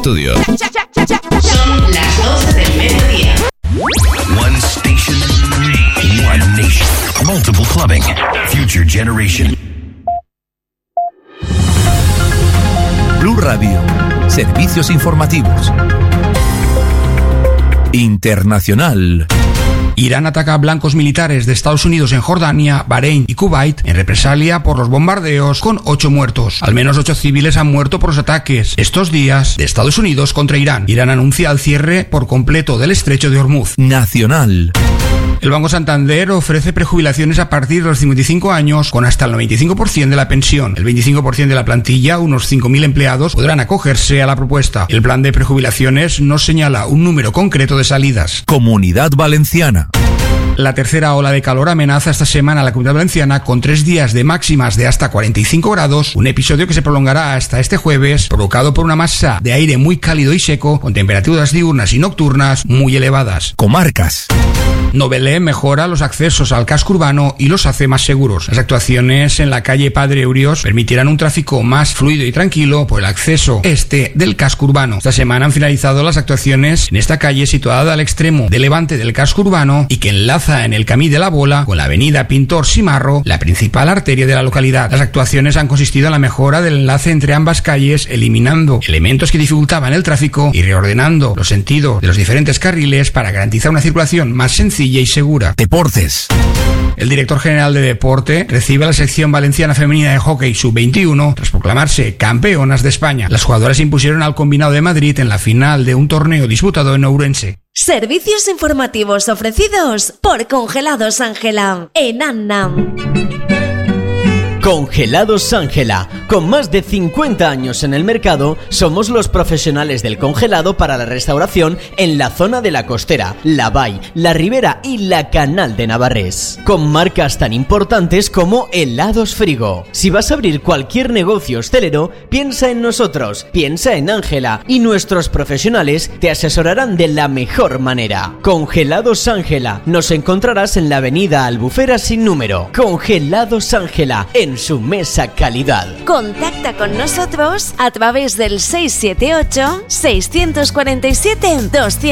estudio. Son las 12 del mediodía. One station, one nation. Multiple clubbing. Future generation. Blue Radio. Servicios informativos. Internacional. Irán ataca a blancos militares de Estados Unidos en Jordania, Bahrein y Kuwait en represalia por los bombardeos, con 8 muertos. Al menos 8 civiles han muerto por los ataques estos días de Estados Unidos contra Irán. Irán anuncia el cierre por completo del estrecho de Hormuz. Nacional. El Banco Santander ofrece prejubilaciones a partir de los 55 años con hasta el 95% de la pensión. El 25% de la plantilla, unos 5.000 empleados, podrán acogerse a la propuesta. El plan de prejubilaciones no señala un número concreto de salidas. Comunidad Valenciana. La tercera ola de calor amenaza esta semana a la Comunidad Valenciana con 3 días de máximas de hasta 45 grados, un episodio que se prolongará hasta este jueves, provocado por una masa de aire muy cálido y seco, con temperaturas diurnas y nocturnas muy elevadas. Comarcas. Novelé mejora los accesos al casco urbano y los hace más seguros. Las actuaciones en la calle Padre Eurios permitirán un tráfico más fluido y tranquilo por el acceso este del casco urbano. Esta semana han finalizado las actuaciones en esta calle situada al extremo de levante del casco urbano y que enlaza en el Camí de la Bola con la avenida Pintor Simarro, la principal arteria de la localidad. Las actuaciones han consistido en la mejora del enlace entre ambas calles, eliminando elementos que dificultaban el tráfico y reordenando los sentidos de los diferentes carriles para garantizar una circulación más sencilla y segura. Deportes. El director general de Deporte recibe a la sección valenciana femenina de hockey sub-21 tras proclamarse campeonas de España. Las jugadoras se impusieron al Combinado de Madrid en la final de un torneo disputado en Ourense. Servicios informativos ofrecidos por Congelados Ángela en Annam. Congelados Ángela. Con más de 50 años en el mercado, somos los profesionales del congelado para la restauración en la zona de la Costera, la Vall, la Ribera y la Canal de Navarrés. Con marcas tan importantes como Helados Frigo. Si vas a abrir cualquier negocio hostelero, piensa en nosotros, piensa en Ángela, y nuestros profesionales te asesorarán de la mejor manera. Congelados Ángela. Nos encontrarás en la avenida Albufera sin número. Congelados Ángela, en su mesa calidad. Contacta con nosotros a través del 678 647 200.